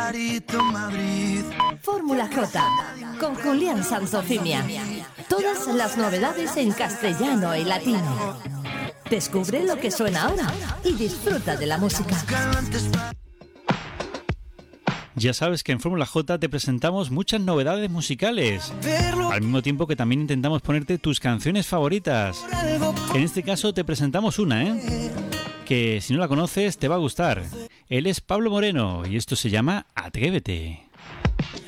Fórmula J, con Julián Sanzofimia. Todas las novedades en castellano y latino. Descubre lo que suena ahora y disfruta de la música. Ya sabes que en Fórmula J te presentamos muchas novedades musicales, al mismo tiempo que también intentamos ponerte tus canciones favoritas. En este caso te presentamos una, que si no la conoces te va a gustar. Él es Pablo Moreno y esto se llama Atrévete.